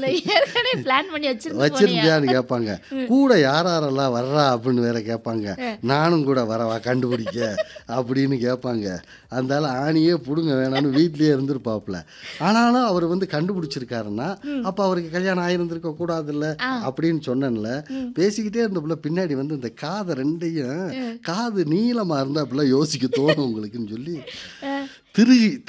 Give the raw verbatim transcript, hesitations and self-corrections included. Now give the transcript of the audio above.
இல்ல ஏற்கனவே பிளான் பண்ணி வச்சிருந்து போனியா? வச்சிருந்தியான்னு கேட்பாங்க. கூட யார் யாரெல்லாம் வர்றா அப்படின்னு வேற கேட்பாங்க. நானும் கூட வரவா கண்டுபிடிக்க அப்படின்னு கேட்பாங்க. அந்தால ஆணியே பிடுங்க வேணாம்னு வீட்லயே இருந்திருப்பாப்புல. ஆனாலும் அவர் வந்து கண்டுபிடிச்சிருக்காருன்னா அப்போ அவருக்கு கல்யாணம் ஆயிருந்திருக்க கூடாதுல்ல அப்படின்னு சொன்னேன்ல. பேசிக்கிட்டே இருந்தப்புல பின்னாடி வந்து இந்த காதை ரெண்டையும் காது நீளமாக இருந்தால் அப்படிலாம் யோசிக்க தோணும் உங்களுக்குன்னு சொல்லி திருகி